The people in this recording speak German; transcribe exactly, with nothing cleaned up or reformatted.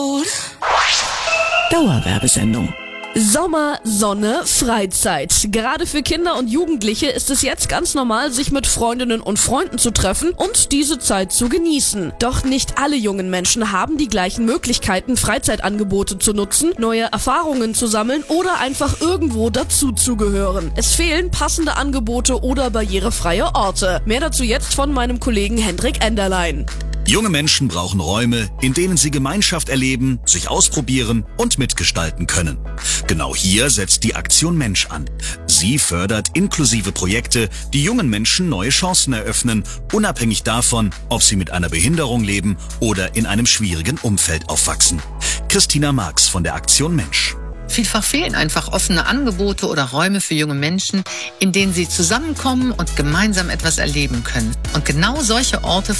Dauerwerbesendung. Sommer, Sonne, Freizeit. Gerade für Kinder und Jugendliche ist es jetzt ganz normal, sich mit Freundinnen und Freunden zu treffen und diese Zeit zu genießen. Doch nicht alle jungen Menschen haben die gleichen Möglichkeiten, Freizeitangebote zu nutzen, neue Erfahrungen zu sammeln oder einfach irgendwo dazuzugehören. Es fehlen passende Angebote oder barrierefreie Orte. Mehr dazu jetzt von meinem Kollegen Hendrik Enderlein. Junge Menschen brauchen Räume, in denen sie Gemeinschaft erleben, sich ausprobieren und mitgestalten können. Genau hier setzt die Aktion Mensch an. Sie fördert inklusive Projekte, die jungen Menschen neue Chancen eröffnen, unabhängig davon, ob sie mit einer Behinderung leben oder in einem schwierigen Umfeld aufwachsen. Christina Marx von der Aktion Mensch. Vielfach fehlen einfach offene Angebote oder Räume für junge Menschen, in denen sie zusammenkommen und gemeinsam etwas erleben können. Und genau solche Orte